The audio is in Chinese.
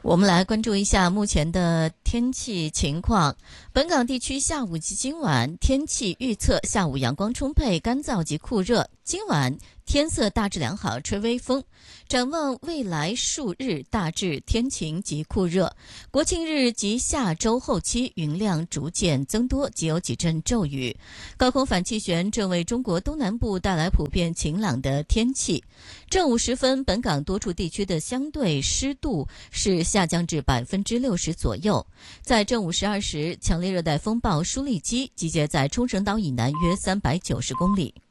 我们来关注一下目前的天气情况。本港地区下午及今晚天气预测：下午阳光充沛、干燥及酷热，今晚天色大致良好，吹微风。展望未来数日大致天晴及酷热，国庆日及下周后期云量逐渐增多，及有几阵骤雨。高空反气旋正为中国东南部带来普遍晴朗的天气。正午时分，本港多处地区的相对湿度是下降至60%左右。在正午12时，强烈热带风暴舒丽基集结在冲绳岛以南约390公里。